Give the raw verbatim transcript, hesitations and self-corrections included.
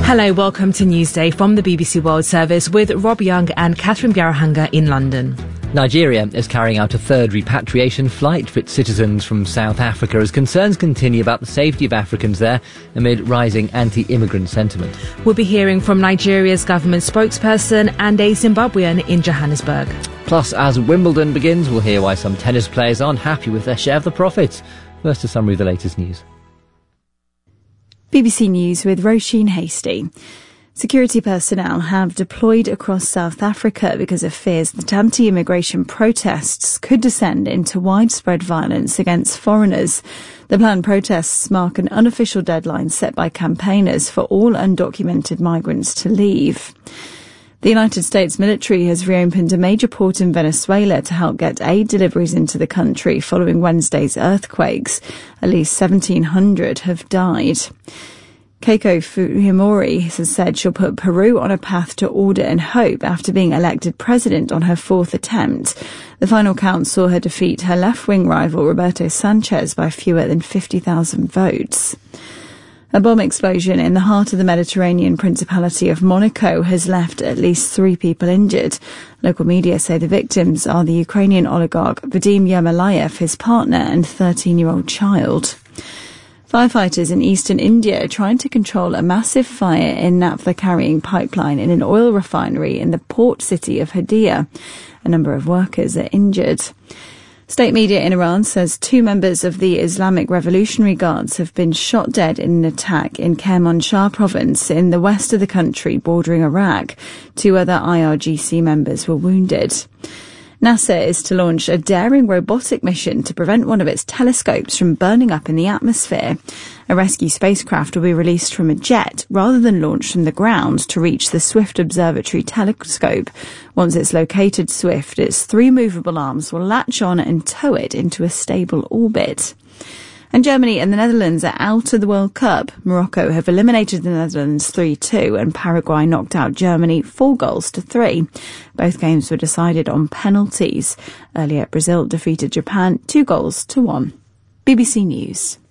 Hello, welcome to Newsday from the B B C World Service with Rob Young and Catherine Biarahanga in London. Nigeria is carrying out a third repatriation flight for its citizens from South Africa as concerns continue about the safety of Africans there amid rising anti-immigrant sentiment. We'll be hearing from Nigeria's government spokesperson and a Zimbabwean in Johannesburg. Plus, as Wimbledon begins, we'll hear why some tennis players aren't happy with their share of the profits. First, a summary of the latest news. B B C News with Roisin Hasty. Security personnel have deployed across South Africa because of fears that anti-immigration protests could descend into widespread violence against foreigners. The planned protests mark an unofficial deadline set by campaigners for all undocumented migrants to leave. The United States military has reopened a major port in Venezuela to help get aid deliveries into the country following Wednesday's earthquakes. At least seventeen hundred have died. Keiko Fujimori has said she'll put Peru on a path to order and hope after being elected president on her fourth attempt. The final count saw her defeat her left-wing rival Roberto Sanchez by fewer than fifty thousand votes. A bomb explosion in the heart of the Mediterranean Principality of Monaco has left at least three people injured. Local media say the victims are the Ukrainian oligarch Vadim Yermolayev, his partner and thirteen-year-old child. Firefighters in eastern India are trying to control a massive fire in naphtha carrying pipeline in an oil refinery in the port city of Hadiyah. A number of workers are injured. State media in Iran says two members of the Islamic Revolutionary Guards have been shot dead in an attack in Kermanshah province in the west of the country bordering Iraq. Two other I R G C members were wounded. NASA is to launch a daring robotic mission to prevent one of its telescopes from burning up in the atmosphere. A rescue spacecraft will be released from a jet rather than launched from the ground to reach the Swift Observatory telescope. Once it's located Swift, its three movable arms will latch on and tow it into a stable orbit. And Germany and the Netherlands are out of the World Cup. Morocco have eliminated the Netherlands three two and Paraguay knocked out Germany four goals to three. Both games were decided on penalties. Earlier, Brazil defeated Japan two goals to one. B B C News.